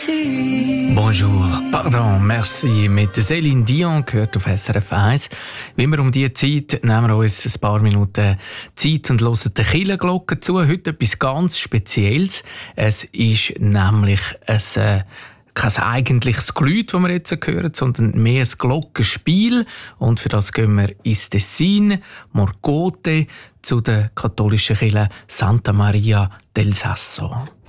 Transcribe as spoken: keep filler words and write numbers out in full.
Bonjour, pardon, merci. Mit Céline Dion gehört auf S R F eins. Wie immer um diese Zeit nehmen wir uns ein paar Minuten Zeit und hören die Kirchenglocke zu. Heute etwas ganz Spezielles. Es ist nämlich ein, äh, kein eigentliches Geläut, das wir jetzt hören, sondern mehr ein Glockenspiel. Und für das gehen wir ins Tessin, Morcote, zu der katholischen Kirche Santa Maria del Sasso.